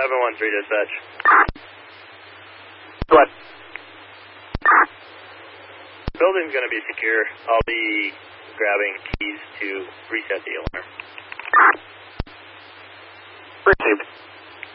713 dispatch. What? Building's going to be secure. I'll be grabbing keys to reset the